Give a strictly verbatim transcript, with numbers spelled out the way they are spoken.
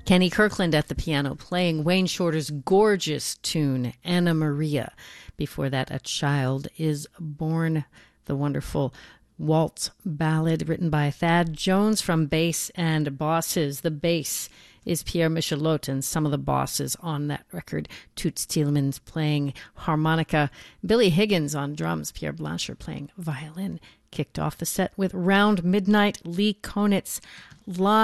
Kenny Kirkland at the piano playing Wayne Shorter's gorgeous tune, Anna Maria. Before that, A Child is Born, the wonderful waltz ballad written by Thad Jones from Bass and Bosses. The bass is Pierre Michelot, and some of the bosses on that record, Toots Thielemans playing harmonica, Billy Higgins on drums, Pierre Blanchard playing violin. Kicked off the set with Round Midnight, Lee Konitz live.